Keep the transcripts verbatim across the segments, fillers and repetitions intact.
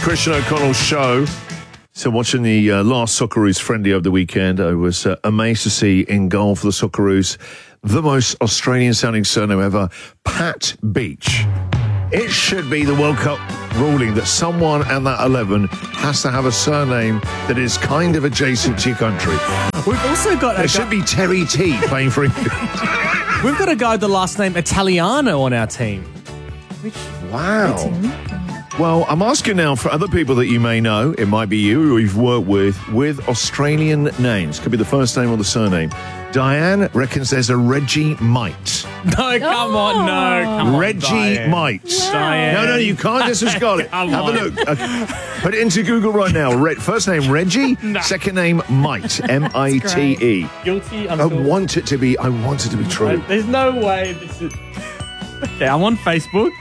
Christian O'Connell Show. So watching the uh, last Socceroos friendly over the weekend, I was uh, amazed to see in goal for the Socceroos the most Australian-sounding surname ever, Pat Beach. It should be the World Cup ruling that someone at that eleven has to have a surname that is kind of adjacent to your country. We've also got a It should be Terry T playing for England. We've got a guy with the last name Italiano on our team. Which Wow. Well, I'm asking now for other people that you may know, it might be you or you've worked with, with Australian names. Could be the first name or the surname. Diane reckons there's a Reggie Might. No, come on, no. Come on, Reggie Diane. Might. Diane. No, no, you can't just have got it. Come Have on. a look. Uh, put it into Google right now. Re- first name Reggie, second name Might, M I T E. Guilty. I'm I still- want it to be, I want it to be true. There's no way this is... Okay, I'm on Facebook.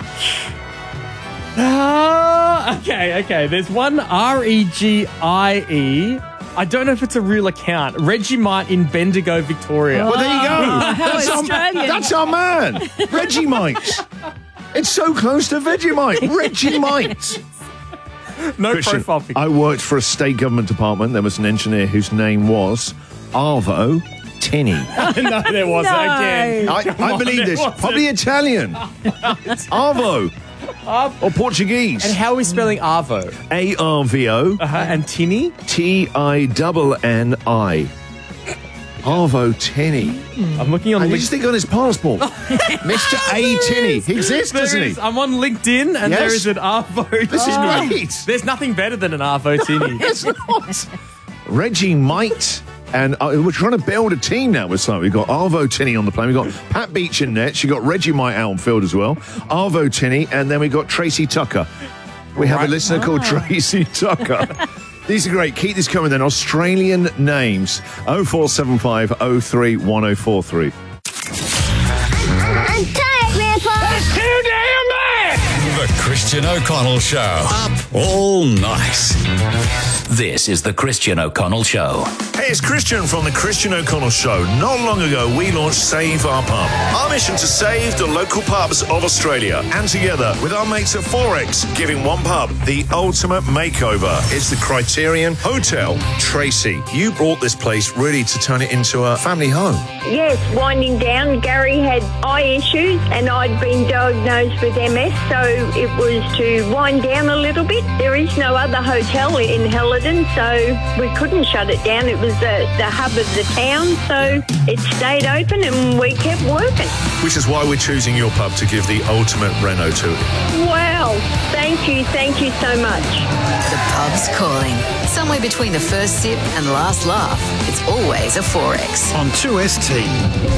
Ah, okay, okay. There's one R E G I E. I don't know if it's a real account. Reggie Might in Bendigo, Victoria. Well, there you go. how That's our, Australian. that's our man, Reggie Might. It's so close to Vegemite. Reggie Might. No Christian, profile picture. I worked for a state government department. There was an engineer whose name was Arvo Tinny. No, there wasn't. No. Again. I, Come I on, believe there this. wasn't. Probably Italian. Arvo. Or Portuguese. And how are we spelling Arvo? A R V O Uh-huh. And Tinny? T I N N I. Arvo Tinny. I'm looking on And you LinkedIn. just think on his passport. Mister A. Tinny. He exists, There doesn't he? is- I'm on LinkedIn and Yes. there is an Arvo This is Tinny. great. There's nothing better than an Arvo Tinny. It's not. Reggie Might. And uh, we're trying to build a team now with something. We've got Arvo Tinny on the plane. We've got Pat Beach in net. You've got Reggie Might out on field as well. Arvo Tinny. And then we've got Tracy Tucker. We have a listener called Tracy Tucker. These are great. Keep this coming then. Australian names. oh four seven five oh three one oh four three. I'm tired, Grandpa. Too damn bad! The Christian O'Connell Show. Up all night. This is the Christian O'Connell Show. Hey, it's Christian from the Christian O'Connell Show. Not long ago, we launched Save Our Pub. Our mission to save the local pubs of Australia. And together with our mates at Forex, giving one pub the ultimate makeover. It's the Criterion Hotel. Tracy, you brought this place really to turn it into a family home. Yes, winding down. Gary had eye issues and I'd been diagnosed with M S, so it was to wind down a little bit. There is no other hotel in Helidon, so we couldn't shut it down. It was the, the hub of the town, so it stayed open and we kept working. Which is why we're choosing your pub to give the ultimate reno to it. Wow. Thank you. Thank you so much. The pub's calling. Somewhere between the first sip and last laugh, it's always a Forex. On two S T.